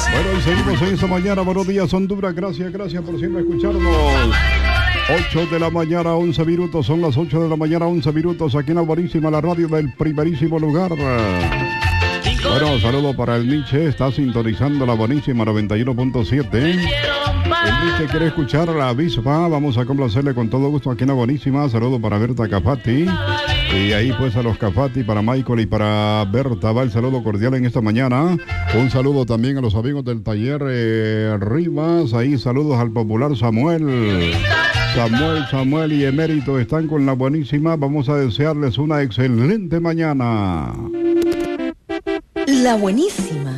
Bueno, y seguimos en esta mañana. Buenos días, Honduras. Gracias por siempre escucharnos. 8 de la mañana, 11 minutos. Son las 8 de la mañana, 11 minutos. Aquí en la buenísima, la radio del primerísimo lugar. Bueno, saludo para el Nietzsche. Está sintonizando la buenísima 91.7. El Nietzsche quiere escuchar a la avispa. Vamos a complacerle con todo gusto aquí en la buenísima. Saludo para Berta Cafati. Y ahí pues a los Cafati, para Michael y para Berta va el saludo cordial en esta mañana. Un saludo también a los amigos del taller Rivas. Ahí saludos al popular Samuel y Emérito están con la buenísima. Vamos a desearles una excelente mañana. La buenísima.